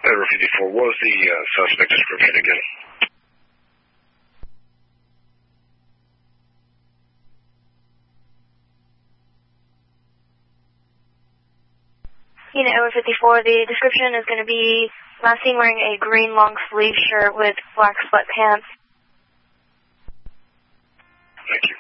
Federal 54, what was the suspect description again? Unit Edward 54, the description is going to be last seen wearing a green long sleeve shirt with black sweatpants. Thank you.